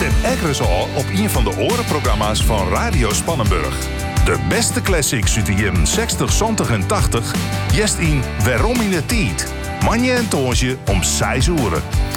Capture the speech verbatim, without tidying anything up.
En ekkeres al op een van de orenprogramma's van Radio Spannenburg. De beste classics uit de jaren zestig, zeventig en tachtig. Jest in Waarom in de Tijd. Manje en Toonsje om zes uur.